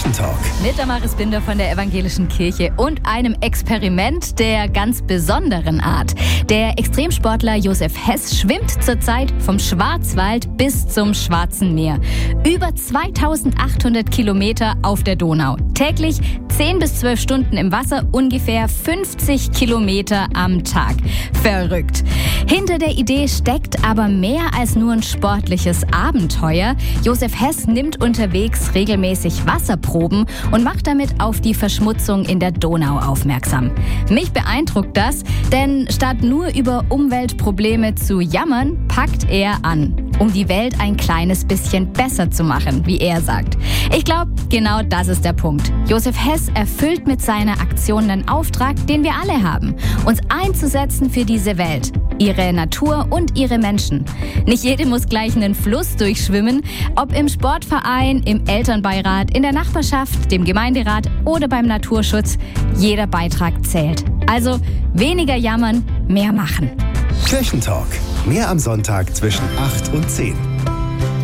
Kirchentalk. Mit Damaris Binder von der Evangelischen Kirche und einem Experiment der ganz besonderen Art. Der Extremsportler Josef Hess schwimmt zurzeit vom Schwarzwald bis zum Schwarzen Meer. Über 2800 Kilometer auf der Donau. Täglich 10 bis 12 Stunden im Wasser, ungefähr 50 Kilometer am Tag. Verrückt. Hinter der Idee steckt aber mehr als nur ein sportliches Abenteuer. Josef Hess nimmt unterwegs regelmäßig Wasserproben und macht damit auf die Verschmutzung in der Donau aufmerksam. Mich beeindruckt das, denn statt nur über Umweltprobleme zu jammern, packt er an, um die Welt ein kleines bisschen besser zu machen, wie er sagt. Ich glaube, genau das ist der Punkt. Josef Hess erfüllt mit seiner Aktion einen Auftrag, den wir alle haben, uns einzusetzen für diese Welt, ihre Natur und ihre Menschen. Nicht jede muss gleich einen Fluss durchschwimmen, ob im Sportverein, im Elternbeirat, in der Nachbarschaft, dem Gemeinderat oder beim Naturschutz. Jeder Beitrag zählt. Also weniger jammern, mehr machen. Kirchentalk. Mehr am Sonntag zwischen 8 und 10.